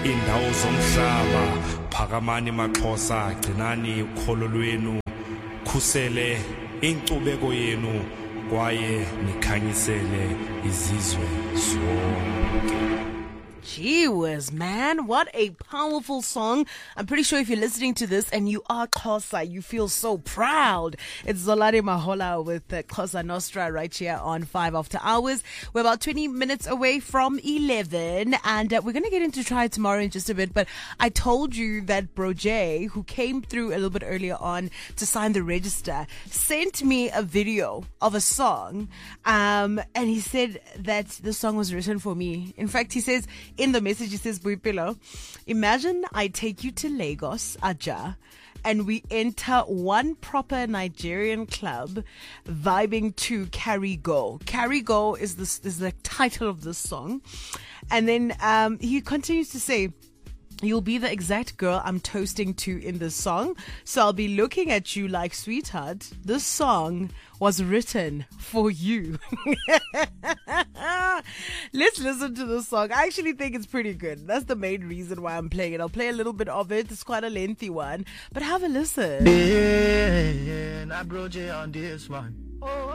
indawo zomhlaba phakamani maxhosa gcinani ukholo lwenu khusele inkcubeko yenu kwaye nikhanyisele izizwe zonke. Gee whiz, man, what a powerful song. I'm pretty sure if you're listening to this and you are Xhosa, you feel so proud. It's Zolani Mahola with Xhosa Nostra right here on 5 After Hours. We're about 20 minutes away from 11 and we're going to get into Try Tomorrow in just a bit. But I told you that Bro J, who came through a little bit earlier on to sign the register, sent me a video of a song and he said that the song was written for me. In fact, he says, in the message, he says, Boipelo, imagine I take you to Lagos, Aja, and we enter one proper Nigerian club vibing to Carry Go. Carry Go is the title of this song. And then he continues to say, you'll be the exact girl I'm toasting to in this song. So I'll be looking at you like, sweetheart, this song was written for you. Let's listen to the song. I actually think it's pretty good. That's the main reason why I'm playing it. I'll play a little bit of it. It's quite a lengthy one, but have a listen. Yeah, I brought you on this one.